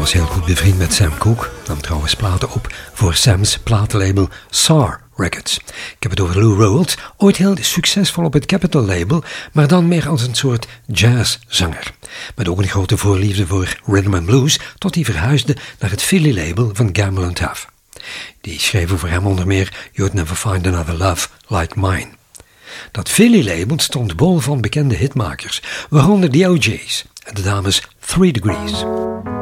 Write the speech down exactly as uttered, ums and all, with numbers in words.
was heel goed bevriend met Sam Cooke, nam trouwens platen op voor Sam's platenlabel S A R Records. Ik heb het over Lou Rawls, ooit heel succesvol op het Capitol label, maar dan meer als een soort jazzzanger. Met ook een grote voorliefde voor rhythm and blues, tot hij verhuisde naar het Philly label van Gamble and Huff. Die schreven voor hem onder meer You'd Never Find Another Love Like Mine. Dat Philly label stond bol van bekende hitmakers, waaronder de O J's en de dames Three Degrees.